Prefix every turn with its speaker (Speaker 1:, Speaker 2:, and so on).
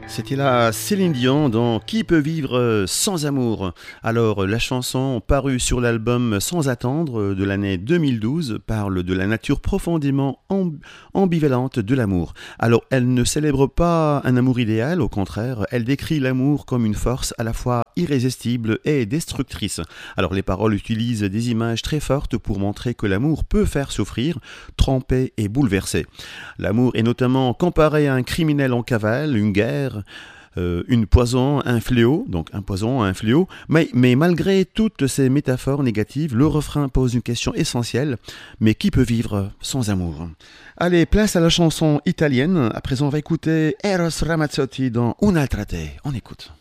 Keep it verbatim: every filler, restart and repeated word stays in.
Speaker 1: C'était là Céline Dion dans Qui peut vivre sans amour. Alors la chanson parue sur l'album Sans attendre de l'année deux mille douze parle de la nature profondément amb- ambivalente de l'amour. Alors elle ne célèbre pas un amour idéal, au contraire, elle décrit l'amour comme une force à la fois irrésistible et destructrice. Alors les paroles utilisent des images très fortes pour montrer que l'amour peut faire souffrir, tromper et bouleverser. L'amour est notamment comparé à un criminel en cavale, une guerre, euh, une poison, un fléau, donc un poison, un fléau. Mais, mais malgré toutes ces métaphores négatives, le refrain pose une question essentielle. Mais qui peut vivre sans amour? Allez, place à la chanson italienne. À présent, on va écouter Eros Ramazzotti dans Un'altra te. On écoute.